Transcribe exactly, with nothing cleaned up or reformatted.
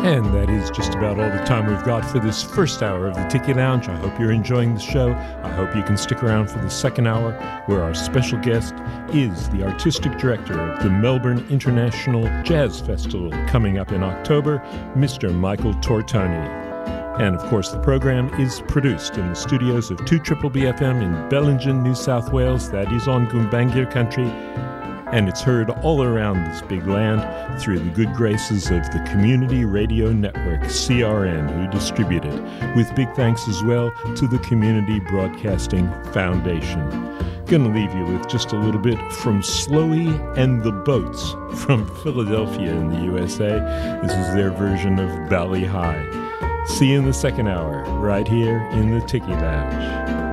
And that is just about all the time we've got for this first hour of the Tiki Lounge. I hope you're enjoying the show. I hope you can stick around for the second hour, where our special guest is the artistic director of the Melbourne International Jazz Festival coming up in October, Mister Michael Tortoni. And of course, the program is produced in the studios of two B B F M in Bellingen, New South Wales. That is on Gumbaynggirr country. And it's heard all around this big land through the good graces of the Community Radio Network, C R N, who distribute it, with big thanks as well to the Community Broadcasting Foundation. Gonna leave you with just a little bit from Slowey and the Boats from Philadelphia in the U S A. This is their version of Bali High. See you in the second hour, right here in the Tiki Lounge.